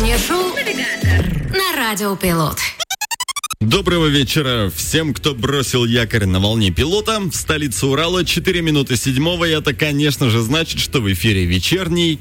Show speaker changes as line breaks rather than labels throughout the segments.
Вечернее шоу на Радио Пилот.
Доброго вечера всем, кто бросил якорь на волне Пилота. В столице Урала 4 минуты 7. Это, конечно же, значит, что в эфире вечерний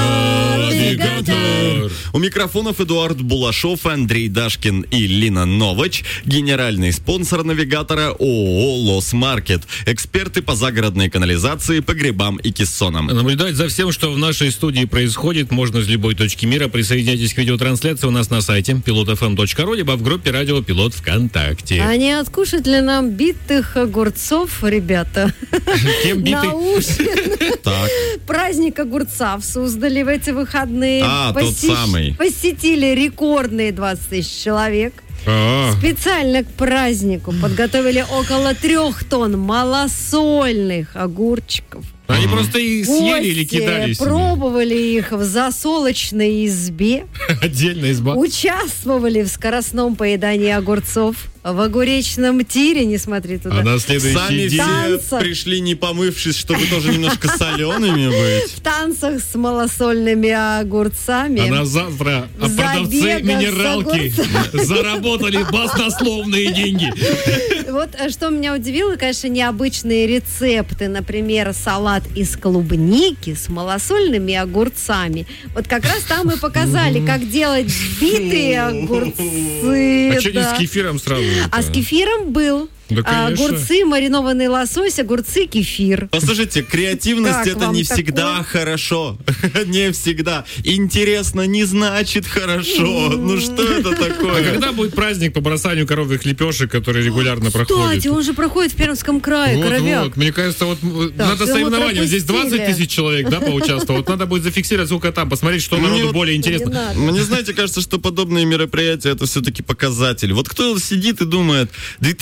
Навигатор. У микрофонов Эдуард Булашов, Андрей Дашкин и Лина Новач. Генеральный спонсор Навигатора ООО «Лос Маркет». Эксперты по загородной канализации, погребам и кессонам.
Наблюдать за всем, что в нашей студии происходит, можно с любой точки мира. Присоединяйтесь к видеотрансляции у нас на сайте pilotfm.ru, либо в группе «Радио Пилот» ВКонтакте.
А не откушать ли нам битых огурцов, ребята?
Кем битый?
Так.
Праздник огурца в Суздале в эти выходные.
Тот самый.
Посетили рекордные 20 тысяч человек. Специально к празднику подготовили около 3 тонн малосольных огурчиков.
Они просто и съели или кидались?
Пробовали их в засолочной избе.
Отдельная изба.
Участвовали в скоростном поедании огурцов. В огуречном тире, не смотри туда.
А на следующий
Сами
день...
все пришли, не помывшись, чтобы тоже немножко солеными быть.
В танцах с малосольными огурцами.
А на завтра продавцы минералки заработали баснословные деньги.
Вот что меня удивило, конечно, необычные рецепты. Например, салат из клубники с малосольными огурцами. Вот как раз там и показали, как делать битые огурцы.
А что не с кефиром сразу?
А с кефиром был.
Да,
огурцы, маринованный лосось, огурцы, кефир.
Послушайте, креативность
Как
это
вам
не
такое?
всегда хорошо. Не всегда. Интересно не значит хорошо. Ну что это
А
такое?
когда будет праздник по бросанию коровьих лепешек, который регулярно проходит?
Кстати, он же проходит в Пермском крае, коровяк.
Вот. Мне кажется, надо
всё
соревнования.
мы
Здесь 20
пропустили.
тысяч человек, да, поучаствовать. Вот надо будет зафиксировать, сколько там, посмотреть, что народу
вот
более интересно.
Не надо.
Мне, знаете, кажется, что подобные мероприятия это все-таки показатель. Вот кто сидит и думает,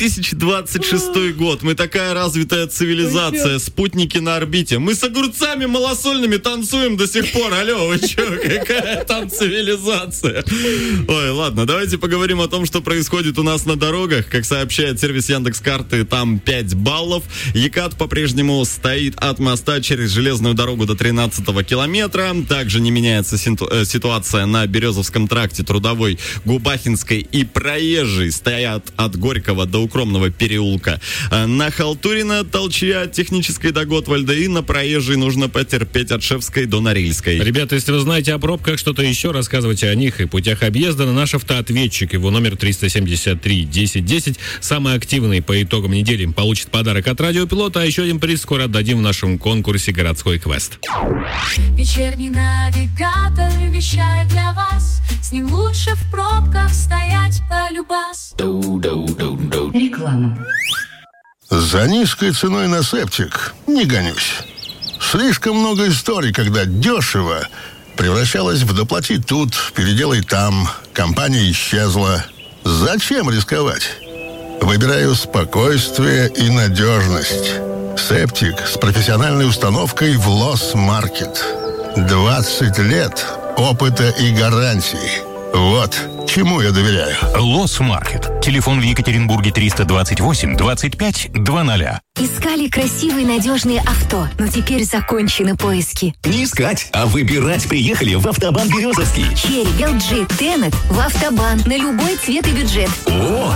2026 год, мы такая развитая цивилизация, спутники на орбите. Мы с огурцами малосольными танцуем до сих пор. Алло, вы что, какая там цивилизация? Ой, ладно, давайте поговорим о том, что происходит у нас на дорогах. Как сообщает сервис Яндекс.Карты, там 5 баллов. Екат по-прежнему стоит от моста через железную дорогу до 13-го километра. Также не меняется ситуация на Березовском тракте, Трудовой, Губахинской и Проезжей. Стоят от Горького до Укромного переулка. На Халтурина, Толчья, Технической до Готвальда, и на Проезжей нужно потерпеть от Шевской до Норильской.
Ребята, если вы знаете о пробках, что-то еще, рассказывайте о них и путях объезда на наш автоответчик. Его номер 373 1010. Самый активный по итогам недели получит подарок от Радиопилота, а еще один приз скоро отдадим в нашем конкурсе «Городской квест».
Вечерний навигатор вещает для вас. С ним лучше в пробках стоять полюбас.
Реклама.
За низкой ценой на септик не гонюсь. Слишком много историй, когда дешево превращалось в «доплати тут, переделай там», компания исчезла. Зачем рисковать? Выбираю спокойствие и надежность. Септик с профессиональной установкой в Лос Маркет. 20 лет опыта и гарантий. Вот чему я доверяю.
Лос Маркет. Телефон в Екатеринбурге 328 25 00.
Искали красивые надежные авто, но теперь закончены поиски.
Не искать, а выбирать приехали в Автобан Березовский.
Черри, LG, Тенет в Автобан на любой цвет и бюджет.
О,